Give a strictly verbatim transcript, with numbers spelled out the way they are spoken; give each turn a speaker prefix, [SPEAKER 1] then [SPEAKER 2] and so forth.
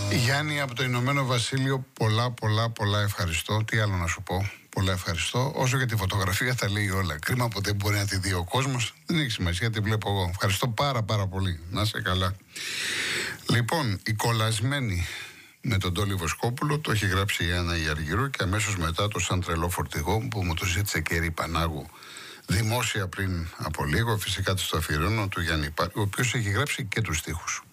[SPEAKER 1] Γιάννη από το Ηνωμένο Βασίλειο, πολλά πολλά πολλά ευχαριστώ. Τι άλλο να σου πω, πολλά ευχαριστώ. Όσο για τη φωτογραφία τα λέει όλα. Κρίμα που δεν μπορεί να τη δει ο κόσμος. Δεν έχει σημασία, τη βλέπω εγώ. Ευχαριστώ πάρα πάρα πολύ. Να είσαι καλά. Λοιπόν, η κολλασμένη με τον Τόλι Βοσκόπουλο το έχει γράψει η Άννα Ιαργυρού και αμέσως μετά το Σαν τρελό φορτηγό που μου το ζήτησε και η Πανάγου δημόσια πριν από λίγο. Φυσικά της το αφιερώνω του Γιάννη Πάρη, ο οποίος έχει γράψει και τους στίχους.